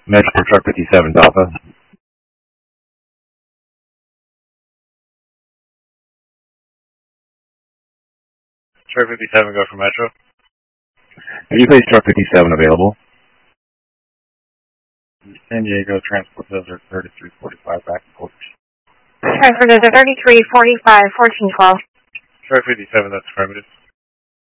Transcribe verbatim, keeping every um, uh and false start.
Metro Truck fifty-seven, Alpha. Truck fifty-seven, go for Metro. Can you place Truck fifty-seven available? San Diego, transport those are thirty-three forty-five, back and forth. Transport those are thirty-three forty-five, fourteen twelve. Truck fifty-seven, that's affirmative.